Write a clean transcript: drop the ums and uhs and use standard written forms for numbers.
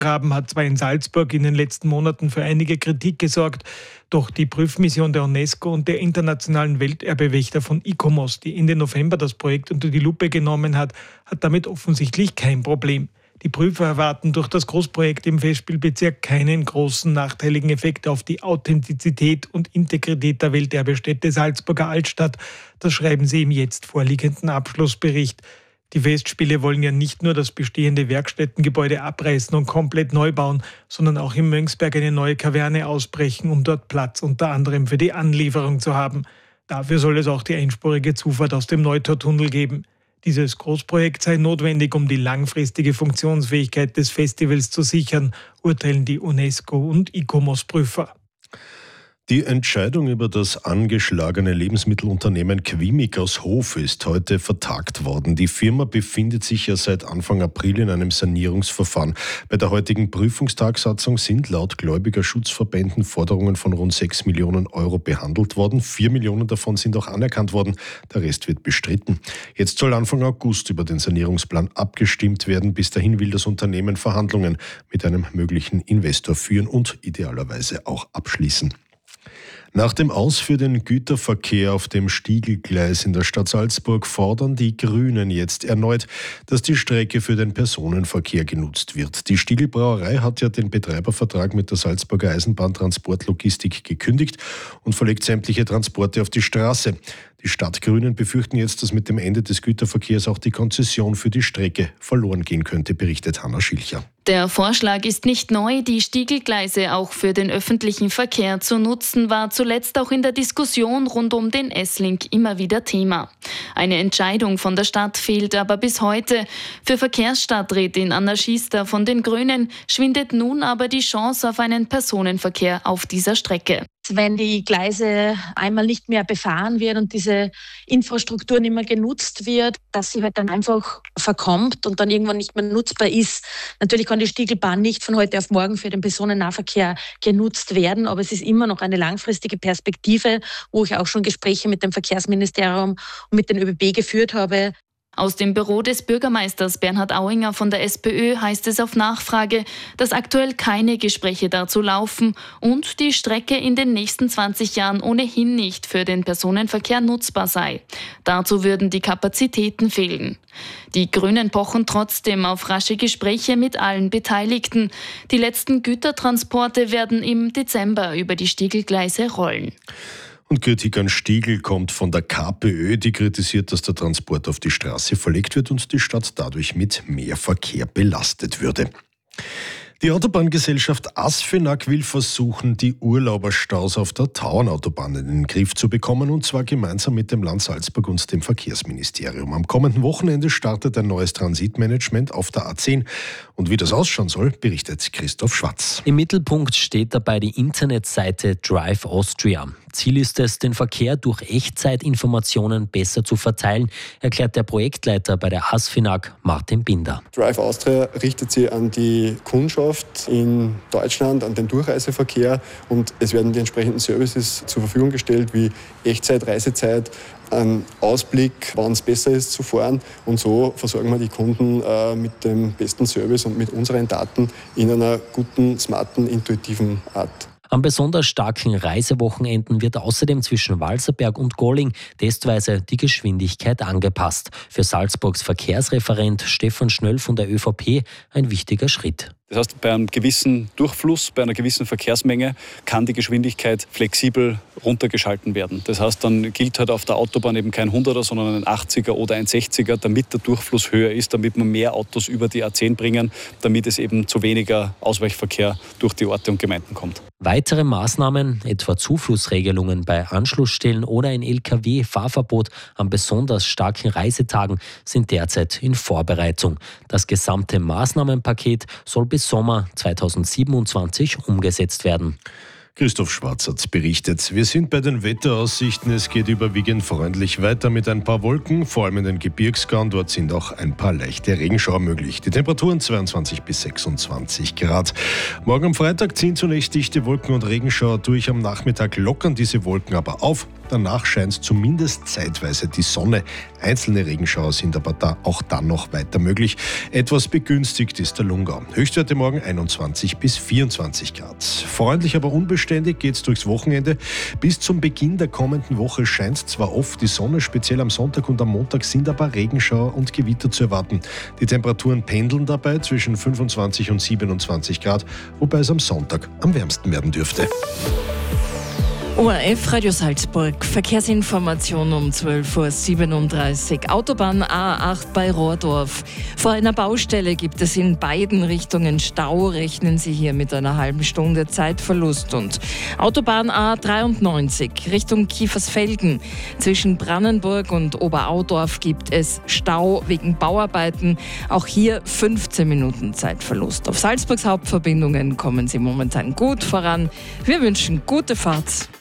Graben hat zwar in Salzburg in den letzten Monaten für einige Kritik gesorgt, doch die Prüfmission der UNESCO und der internationalen Welterbewächter von ICOMOS, die Ende November das Projekt unter die Lupe genommen hat damit offensichtlich kein Problem. Die Prüfer erwarten durch das Großprojekt im Festspielbezirk keinen großen nachteiligen Effekt auf die Authentizität und Integrität der Welterbestätte Salzburger Altstadt. Das schreiben sie im jetzt vorliegenden Abschlussbericht. Die Festspiele wollen ja nicht nur das bestehende Werkstättengebäude abreißen und komplett neu bauen, sondern auch in Möngsberg eine neue Kaverne ausbrechen, um dort Platz unter anderem für die Anlieferung zu haben. Dafür soll es auch die einspurige Zufahrt aus dem Neutortunnel geben. Dieses Großprojekt sei notwendig, um die langfristige Funktionsfähigkeit des Festivals zu sichern, urteilen die UNESCO- und ICOMOS-Prüfer. Die Entscheidung über das angeschlagene Lebensmittelunternehmen Quimig aus Hof ist heute vertagt worden. Die Firma befindet sich ja seit Anfang April in einem Sanierungsverfahren. Bei der heutigen Prüfungstagsatzung sind laut Gläubigerschutzverbänden Forderungen von rund 6 Millionen Euro behandelt worden. 4 Millionen davon sind auch anerkannt worden. Der Rest wird bestritten. Jetzt soll Anfang August über den Sanierungsplan abgestimmt werden. Bis dahin will das Unternehmen Verhandlungen mit einem möglichen Investor führen und idealerweise auch abschließen. Nach dem Aus für den Güterverkehr auf dem Stiegelgleis in der Stadt Salzburg fordern die Grünen jetzt erneut, dass die Strecke für den Personenverkehr genutzt wird. Die Stiegelbrauerei hat ja den Betreibervertrag mit der Salzburger Eisenbahntransportlogistik gekündigt und verlegt sämtliche Transporte auf die Straße. Die Stadtgrünen befürchten jetzt, dass mit dem Ende des Güterverkehrs auch die Konzession für die Strecke verloren gehen könnte, berichtet Hanna Schilcher. Der Vorschlag ist nicht neu. Die Stiegelgleise auch für den öffentlichen Verkehr zu nutzen, war zuletzt auch in der Diskussion rund um den S-Link immer wieder Thema. Eine Entscheidung von der Stadt fehlt aber bis heute. Für Verkehrsstadträtin Anna Schiester von den Grünen schwindet nun aber die Chance auf einen Personenverkehr auf dieser Strecke. Wenn die Gleise einmal nicht mehr befahren wird und diese Infrastruktur nicht mehr genutzt wird, dass sie halt dann einfach verkommt und dann irgendwann nicht mehr nutzbar ist. Natürlich kann die Stiegelbahn nicht von heute auf morgen für den Personennahverkehr genutzt werden, aber es ist immer noch eine langfristige Perspektive, wo ich auch schon Gespräche mit dem Verkehrsministerium und mit den ÖBB geführt habe. Aus dem Büro des Bürgermeisters Bernhard Auinger von der SPÖ heißt es auf Nachfrage, dass aktuell keine Gespräche dazu laufen und die Strecke in den nächsten 20 Jahren ohnehin nicht für den Personenverkehr nutzbar sei. Dazu würden die Kapazitäten fehlen. Die Grünen pochen trotzdem auf rasche Gespräche mit allen Beteiligten. Die letzten Gütertransporte werden im Dezember über die Stiegelgleise rollen. Und Kritik an Stiegel kommt von der KPÖ, die kritisiert, dass der Transport auf die Straße verlegt wird und die Stadt dadurch mit mehr Verkehr belastet würde. Die Autobahngesellschaft ASFINAG will versuchen, die Urlauberstaus auf der Tauernautobahn in den Griff zu bekommen, und zwar gemeinsam mit dem Land Salzburg und dem Verkehrsministerium. Am kommenden Wochenende startet ein neues Transitmanagement auf der A10. Und wie das ausschauen soll, berichtet Christoph Schwarz. Im Mittelpunkt steht dabei die Internetseite Drive Austria. Ziel ist es, den Verkehr durch Echtzeitinformationen besser zu verteilen, erklärt der Projektleiter bei der ASFINAG, Martin Binder. Drive Austria richtet sich an die Kundschaft in Deutschland, an den Durchreiseverkehr, und es werden die entsprechenden Services zur Verfügung gestellt, wie Echtzeit, Reisezeit, ein Ausblick, wann es besser ist zu fahren, und so versorgen wir die Kunden mit dem besten Service und mit unseren Daten in einer guten, smarten, intuitiven Art. An besonders starken Reisewochenenden wird außerdem zwischen Walserberg und Golling testweise die Geschwindigkeit angepasst. Für Salzburgs Verkehrsreferent Stefan Schnöll von der ÖVP ein wichtiger Schritt. Das heißt, bei einem gewissen Durchfluss, bei einer gewissen Verkehrsmenge kann die Geschwindigkeit flexibel runtergeschalten werden. Das heißt, dann gilt halt auf der Autobahn eben kein 100er, sondern ein 80er oder ein 60er, damit der Durchfluss höher ist, damit wir mehr Autos über die A10 bringen, damit es eben zu weniger Ausweichverkehr durch die Orte und Gemeinden kommt. Weitere Maßnahmen, etwa Zuflussregelungen bei Anschlussstellen oder ein Lkw-Fahrverbot an besonders starken Reisetagen, sind derzeit in Vorbereitung. Das gesamte Maßnahmenpaket soll bis Sommer 2027 umgesetzt werden. Christoph Schwarz hat berichtet. Wir sind bei den Wetteraussichten. Es geht überwiegend freundlich weiter mit ein paar Wolken, vor allem in den Gebirgsgau. Dort sind auch ein paar leichte Regenschauer möglich. Die Temperaturen 22 bis 26 Grad. Morgen am Freitag ziehen zunächst dichte Wolken und Regenschauer durch. Am Nachmittag lockern diese Wolken aber auf. Danach scheint zumindest zeitweise die Sonne. Einzelne Regenschauer sind aber auch dann noch weiter möglich. Etwas begünstigt ist der Lungau. Höchstwerte morgen 21 bis 24 Grad. Freundlich, aber unbeständig geht es durchs Wochenende. Bis zum Beginn der kommenden Woche scheint zwar oft die Sonne, speziell am Sonntag und am Montag sind aber Regenschauer und Gewitter zu erwarten. Die Temperaturen pendeln dabei zwischen 25 und 27 Grad, wobei es am Sonntag am wärmsten werden dürfte. ORF Radio Salzburg, Verkehrsinformation um 12:37 Uhr. Autobahn A8 bei Rohrdorf. Vor einer Baustelle gibt es in beiden Richtungen Stau. Rechnen Sie hier mit einer halben Stunde Zeitverlust. Und Autobahn A93 Richtung Kiefersfelden. Zwischen Brannenburg und Oberaudorf gibt es Stau wegen Bauarbeiten. Auch hier 15 Minuten Zeitverlust. Auf Salzburgs Hauptverbindungen kommen Sie momentan gut voran. Wir wünschen gute Fahrt.